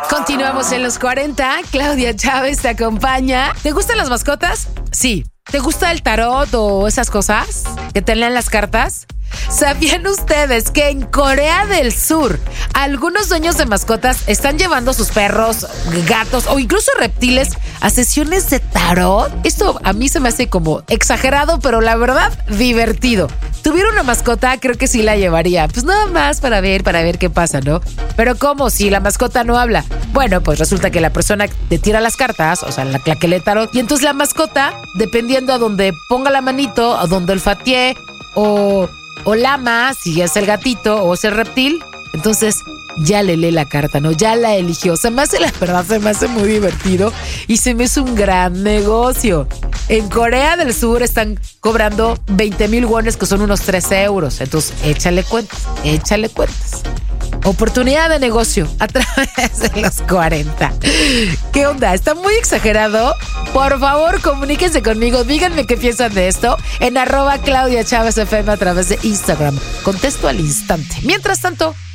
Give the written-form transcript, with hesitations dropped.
Continuamos en los 40. Claudia Chávez te acompaña. ¿Te gustan las mascotas? Sí. ¿Te gusta el tarot o esas cosas? ¿Que te leen las cartas? ¿Sabían ustedes que en Corea del Sur algunos dueños de mascotas están llevando a sus perros, gatos o incluso reptiles a sesiones de tarot? Esto a mí se me hace como exagerado, pero la verdad divertido. Tuviera una mascota, creo que sí la llevaría. Pues nada más para ver qué pasa, ¿no? Pero ¿cómo? Si la mascota no habla. Bueno, pues resulta que la persona te tira las cartas, o sea, la que lee tarot, y entonces la mascota, dependiendo a donde ponga la manito, a donde olfatee o lama, si es el gatito o es el reptil, entonces ya le lee la carta, ¿no? Ya la eligió. La verdad, se me hace muy divertido y se me hace un gran negocio. En Corea del Sur están cobrando 20,000 wones, que son unos 13 euros. Entonces, échale cuentas. Oportunidad de negocio a través de los 40. ¿Qué onda? ¿Está muy exagerado? Por favor, comuníquense conmigo. Díganme qué piensan de esto en @Claudia Chávez FM a través de Instagram. Contesto al instante. Mientras tanto,